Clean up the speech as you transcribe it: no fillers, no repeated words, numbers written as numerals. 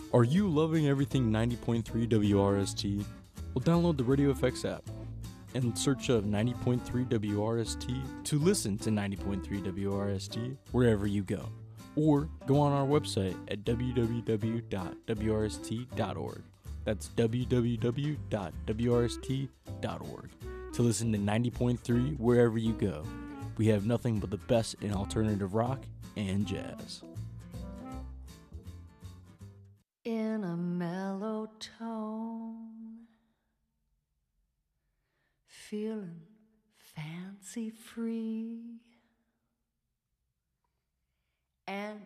Are you loving everything 90.3 WRST? Well, download the Radio FX app and search up 90.3 WRST to listen to 90.3 WRST wherever you go. Or go on our website at www.wrst.org. That's www.wrst.org to listen to 90.3 wherever you go. We have nothing but the best in alternative rock and jazz. In a mellow tone, feeling fancy free, and